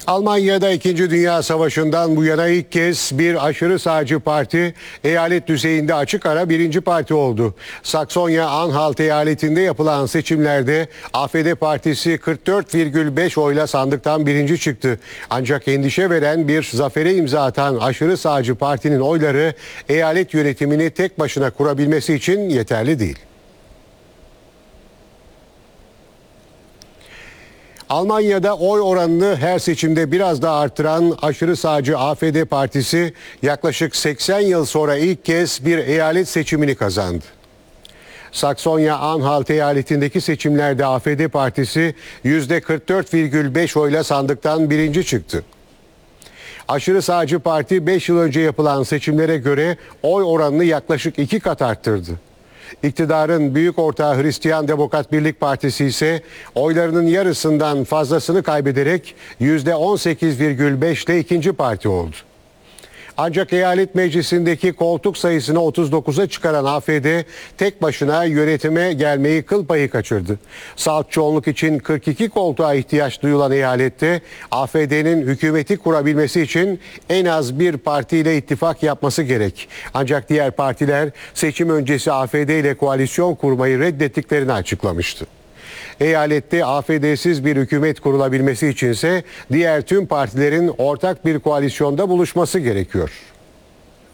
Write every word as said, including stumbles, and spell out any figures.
Almanya'da İkinci Dünya Savaşı'ndan bu yana ilk kez bir aşırı sağcı parti eyalet düzeyinde açık ara birinci parti oldu. Saksonya-Anhalt eyaletinde yapılan seçimlerde A F D Partisi kırk dört virgül beş oyla sandıktan birinci çıktı. Ancak endişe veren bir zafere imza atan aşırı sağcı partinin oyları eyalet yönetimini tek başına kurabilmesi için yeterli değil. Almanya'da oy oranını her seçimde biraz daha artıran aşırı sağcı A F D Partisi yaklaşık seksen yıl sonra ilk kez bir eyalet seçimini kazandı. Saksonya-Anhalt eyaletindeki seçimlerde A F D Partisi yüzde kırk dört virgül beş oyla sandıktan birinci çıktı. Aşırı sağcı parti beş yıl önce yapılan seçimlere göre oy oranını yaklaşık iki kat arttırdı. İktidarın büyük ortağı Hristiyan Demokrat Birlik Partisi ise oylarının yarısından fazlasını kaybederek yüzde on sekiz virgül beşte ikinci parti oldu. Ancak eyalet meclisindeki koltuk sayısını otuz dokuza çıkaran A F D tek başına yönetime gelmeyi kıl payı kaçırdı. Salt çoğunluk için kırk iki koltuğa ihtiyaç duyulan eyalette A F D'nin hükümeti kurabilmesi için en az bir partiyle ittifak yapması gerek. Ancak diğer partiler seçim öncesi A F D ile koalisyon kurmayı reddettiklerini açıklamıştı. Eyalette A F D'siz bir hükümet kurulabilmesi içinse diğer tüm partilerin ortak bir koalisyonda buluşması gerekiyor.